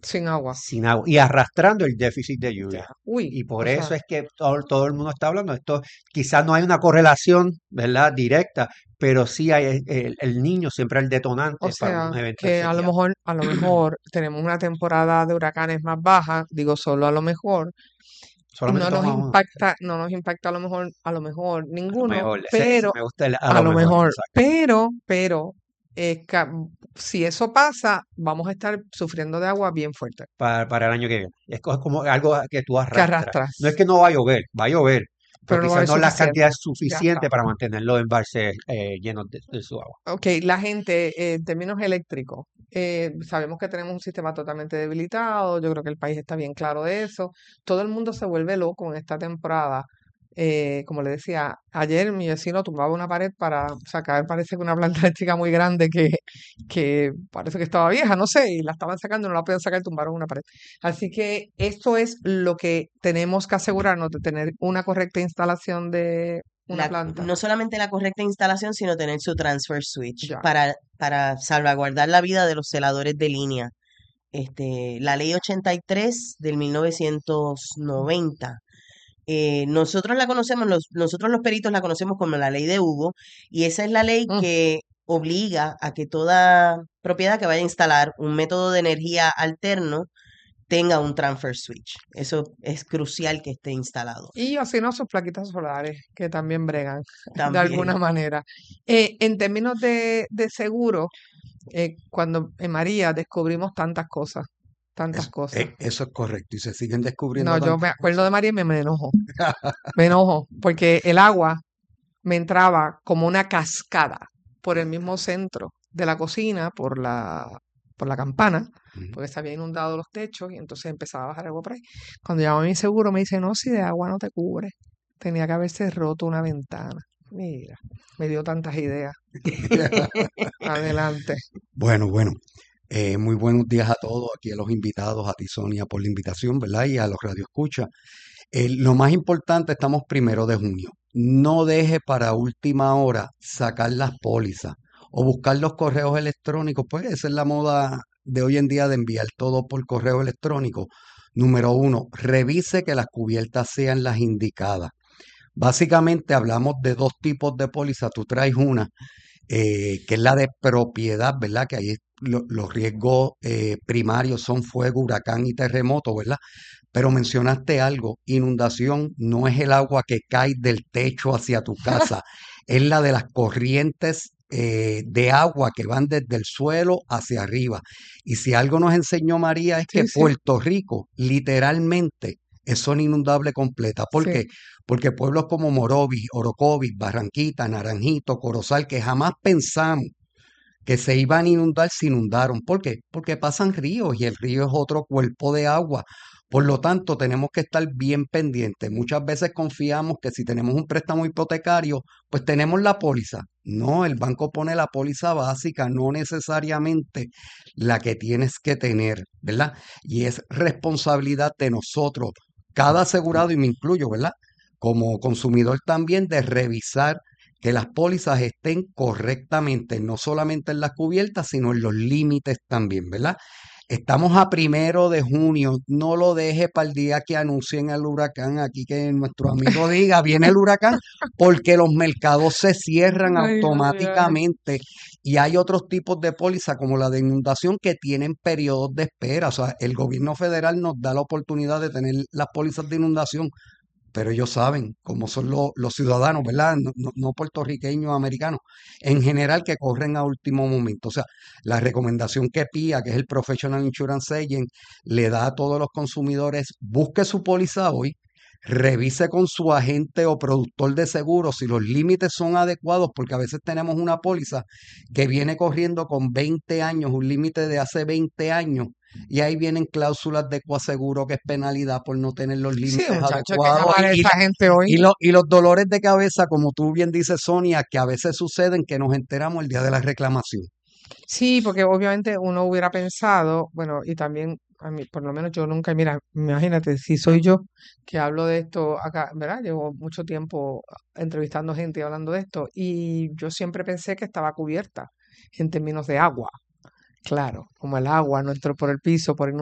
sin agua. sin agua y arrastrando el déficit de lluvia. Ya. Uy, Y por o sea, eso es que todo el mundo está hablando de esto. Quizás no hay una correlación, ¿verdad? Directa, pero sí hay el niño siempre es el o detonante para un sea, evento que especial. a lo mejor tenemos una temporada de huracanes más baja, digo solo a lo mejor, y Solamente toma uno. no nos impacta a lo mejor A lo ninguno, mejor, ese pero me gusta a a lo lo mejor, mejor, exacto. si eso pasa, vamos a estar sufriendo de agua bien fuerte, Para el año que viene. Es como algo que tú que arrastras. No es arrastras, que no va a llover, pero pero no va a quizás haber no la cantidad suficiente. Ya está. suficiente para mantener los embalses llenos de su agua. Ok, la gente, en términos eléctricos, sabemos que tenemos un sistema totalmente debilitado, yo creo que el país está bien claro de eso. Todo el mundo se vuelve loco en esta temporada. Como le decía, ayer mi vecino tumbaba una pared para sacar, parece que una planta eléctrica muy grande que parece que estaba vieja, no sé, y la estaban sacando, no la podían sacar, tumbaron una pared. Así que esto es lo que tenemos que asegurarnos de tener una correcta instalación de una planta. No solamente la correcta instalación, sino tener su transfer switch Ya. para salvaguardar la vida de los celadores de línea. La ley 83 del 1990. Nosotros la conocemos, nosotros los peritos la conocemos como la ley de Hugo, y esa es la ley Mm, que obliga a que toda propiedad que vaya a instalar un método de energía alterno tenga un transfer switch. Eso es crucial que esté instalado. y así no sus plaquitas solares, que también bregan de alguna También. manera. En términos de seguro, cuando en María descubrimos tantas cosas. Eso es correcto. Y se siguen No, descubriendo yo me tantas acuerdo cosas. de María y me enojo, porque el agua me entraba como una cascada por el mismo centro de la cocina, por la campana, Ujú. porque se había inundado los techos y entonces empezaba a bajar agua por ahí. Cuando llamo a mi seguro me dice, no, si de agua no te cubre, tenía que haberse roto una ventana. Mira, me dio tantas ideas. Adelante. Bueno, bueno. Muy buenos días a todos, aquí a los invitados, a ti Sonia por la invitación, ¿verdad? Y a los radioescuchas. Lo más importante, estamos 1 de junio. No deje para última hora sacar las pólizas o buscar los correos electrónicos. Pues esa es la moda de hoy en día de enviar todo por correo electrónico. Número uno, revise que las cubiertas sean las indicadas. Básicamente hablamos de dos tipos de póliza. Tú traes una que es la de propiedad, ¿verdad? Que ahí los riesgos primarios son fuego, huracán y terremoto, ¿verdad? Pero mencionaste algo, inundación no es el agua que cae del techo hacia tu casa, es la de las corrientes de agua que van desde el suelo hacia arriba. Y si algo nos enseñó María es que Sí, sí, Puerto Rico literalmente es zona inundable completa. ¿Por sí. qué? Porque pueblos como Morovis, Orocovis, Barranquita, Naranjito, Corozal, que jamás pensamos que se iban a inundar, se inundaron. ¿Por qué? Porque pasan ríos y el río es otro cuerpo de agua. Por lo tanto, tenemos que estar bien pendientes. Muchas veces confiamos que si tenemos un préstamo hipotecario, pues tenemos la póliza. No, el banco pone la póliza básica, no necesariamente la que tienes que tener, ¿verdad? Y es responsabilidad de nosotros, cada asegurado, y me incluyo, ¿verdad? Como consumidor también, de revisar que las pólizas estén correctamente, no solamente en las cubiertas, sino en los límites también, ¿verdad? Estamos a 1 de junio, no lo deje para el día que anuncien el huracán, aquí que nuestro amigo diga, viene el huracán, porque los mercados se cierran Ay, ay, ay. automáticamente y hay otros tipos de póliza como la de inundación que tienen periodos de espera, o sea, el gobierno federal nos da la oportunidad de tener las pólizas de inundación, pero ellos saben cómo son los ciudadanos, ¿verdad? No puertorriqueños, americanos, en general que corren a último momento. O sea, la recomendación que PIA, que es el Professional Insurance Agent, le da a todos los consumidores, busque su póliza hoy, revise con su agente o productor de seguros si los límites son adecuados, porque a veces tenemos una póliza que viene corriendo con 20 años, un límite de hace 20 años, y ahí vienen cláusulas de coaseguro que es penalidad por no tener los Sí, límites muchachos, ¿qué adecuados llamar a esa gente hoy? y los dolores de cabeza, como tú bien dices, Sonia, que a veces suceden que nos enteramos el día de la reclamación. Sí, porque obviamente uno hubiera pensado, bueno, y también a mí, por lo menos yo nunca, mira, imagínate, si soy yo que hablo de esto acá, ¿verdad? Llevo mucho tiempo entrevistando gente y hablando de esto, y yo siempre pensé que estaba cubierta en términos de agua. Claro, como el agua no entró por el piso, por